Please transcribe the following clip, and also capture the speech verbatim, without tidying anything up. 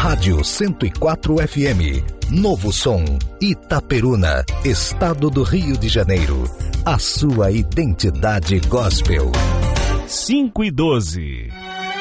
Rádio cento e quatro F M, Novo Som, Itaperuna, Estado do Rio de Janeiro. A sua identidade gospel. cinco e doze.